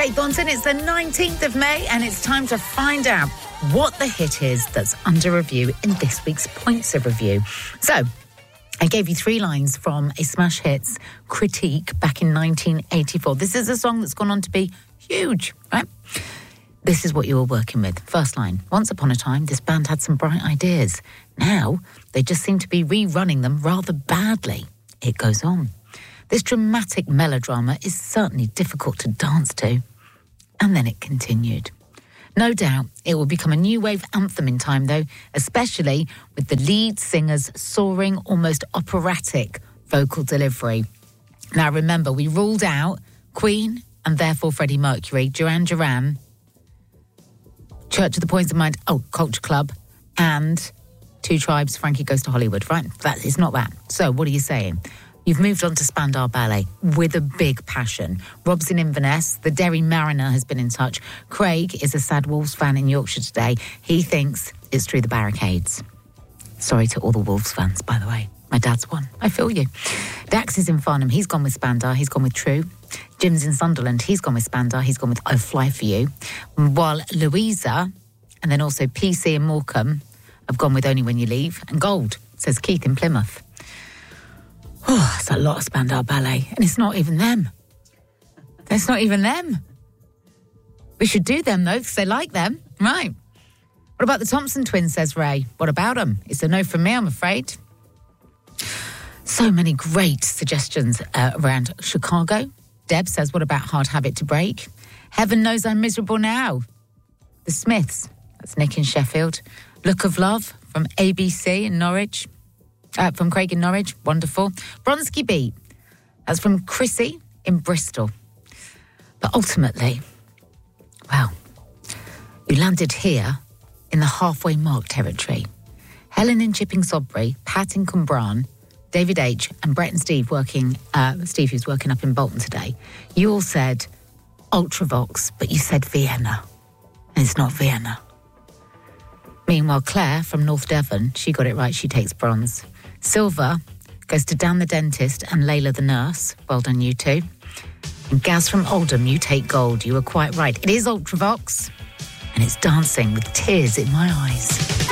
Faith Thornton. It's the 19th of May and it's time to find out what the hit is that's under review in this week's Points of Review. So, I gave you 3 lines from a smash hits critique back in 1984. This is a song that's gone on to be huge, right? This is what you were working with. First line, once upon a time, this band had some bright ideas. Now, they just seem to be rerunning them rather badly. It goes on. This dramatic melodrama is certainly difficult to dance to. And then it continued. No doubt it will become a new wave anthem in time, though, especially with the lead singer's soaring, almost operatic vocal delivery. Now, remember, we ruled out Queen and therefore Freddie Mercury, Duran Duran, Church of the Points of Mind, Culture Club, and Two Tribes, Frankie Goes to Hollywood, right? That is not that. So what are you saying? You've moved on to Spandau Ballet with a big passion. Rob's in Inverness. The Derry Mariner has been in touch. Craig is a sad Wolves fan in Yorkshire today. He thinks it's through the barricades. Sorry to all the Wolves fans, by the way. My dad's one. I feel you. Dax is in Farnham. He's gone with Spandau. He's gone with True. Jim's in Sunderland. He's gone with Spandau. He's gone with I'll Fly For You. While Louisa, and then also PC and Morecambe, have gone with Only When You Leave. And Gold, says Keith in Plymouth. Oh, that's a lot of Spandau Ballet. And it's not even them. It's not even them. We should do them, though, because they like them. Right. What about the Thompson twins, says Ray? What about them? It's a no from me, I'm afraid. So many great suggestions around Chicago. Deb says, what about Hard Habit to Break? Heaven Knows I'm Miserable Now. The Smiths. That's Nick in Sheffield. Look of Love from ABC in Norwich. From Craig in Norwich, wonderful. Bronski Beat, that's from Chrissy in Bristol. But ultimately, well, you landed here in the halfway mark territory. Helen in Chipping Sodbury, Pat in Cumbrawn, David H. and Brett and Steve Steve who's working up in Bolton today. You all said Ultravox, but you said Vienna. And it's not Vienna. Meanwhile, Claire from North Devon, she got it right, she takes bronze. Silver goes to Dan the dentist and Layla the nurse. Well done, you two. And Gaz from Oldham, you take gold. You were quite right. It is Ultravox, and it's Dancing with Tears in My Eyes.